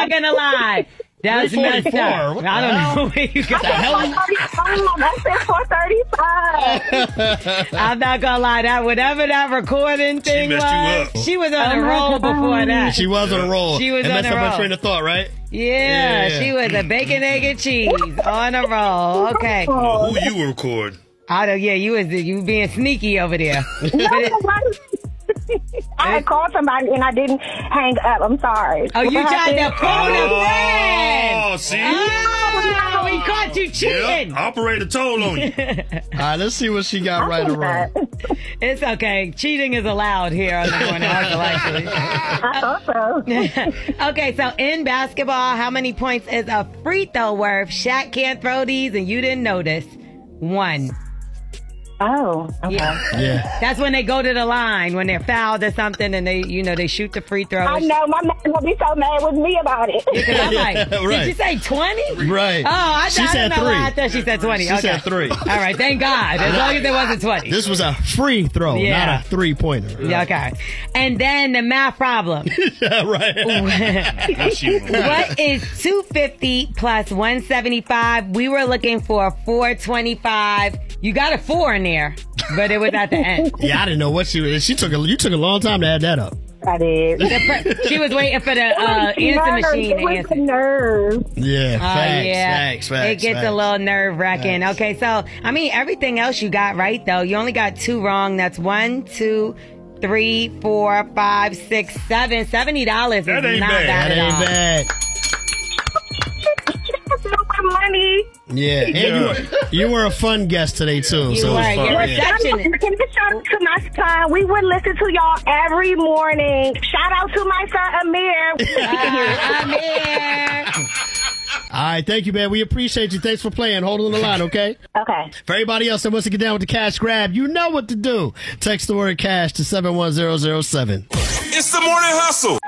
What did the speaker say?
not going to lie. That's messed up. I don't know where you got that. I said 435. I'm not going to lie. Whatever that recording thing was, she was on a roll before that. She was on a roll. She was on a roll. Messed up her train of thought, right? Yeah, she was a bacon, egg, and cheese on a roll. Okay. Who you record? You being sneaky over there. I had called somebody and I didn't hang up. I'm sorry. Oh, you tried to phone a friend. Oh, see? Oh, he caught you cheating. Yep. Operator told on you. All right, let's see what she got right or wrong. It's okay. Cheating is allowed here on the Morning Hustle, actually. I thought so. Okay, so in basketball, how many points is a free throw worth? Shaq can't throw these and you didn't notice. 1. Oh, okay. Yeah. That's when they go to the line, when they're fouled or something, and they shoot the free throw. I know, my man will be so mad with me about it. I'm like, Right. did you say 20? Right. Oh, I She said don't know 3. why I thought she said 20. She said 3. All right, thank God. As long as it wasn't 20. This was a free throw, Yeah. not a 3-pointer. Yeah, okay. And then the math problem. Right. What is 250 plus 175? We were looking for 425. You got a 4 in there, but it was at the end. Yeah, I didn't know what you took a long time to add that up. I did. She was waiting for the answer machine to answer. Nerves. Yeah, facts. It gets a little nerve-wracking. Okay, so, I mean, everything else you got right, though. You only got 2 wrong. That's 1, 2, 3, 4, 5, 6, 7. $70 is not bad That at all. ain't bad. Money. Yeah, and you were a fun guest today too. You so were. it was fun. Your Yeah. reception. Can you shout out to my son? We would listen to y'all every morning. Shout out to my son Amir. Amir. All right, thank you, man. We appreciate you. Thanks for playing. Hold on the line, okay? Okay. For everybody else that wants to get down with the cash grab, you know what to do. Text the word cash to 71007. It's the Morning Hustle.